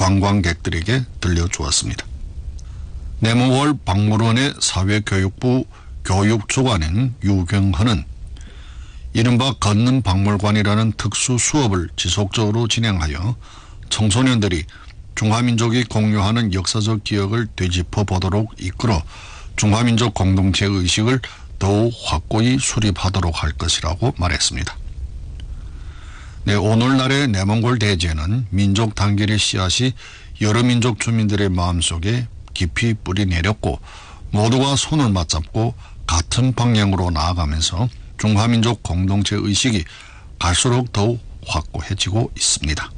관광객들에게 들려주었습니다. 내몽골 박물원의 사회교육부 교육주관인 유경헌은 이른바 걷는 박물관이라는 특수 수업을 지속적으로 진행하여 청소년들이 중화민족이 공유하는 역사적 기억을 되짚어 보도록 이끌어 중화민족 공동체 의식을 더욱 확고히 수립하도록 할 것이라고 말했습니다. 네, 오늘날의 내몽골 대제는 민족 단결의 씨앗이 여러 민족 주민들의 마음속에 깊이 뿌리 내렸고 모두가 손을 맞잡고 같은 방향으로 나아가면서 중화민족 공동체 의식이 갈수록 더욱 확고해지고 있습니다.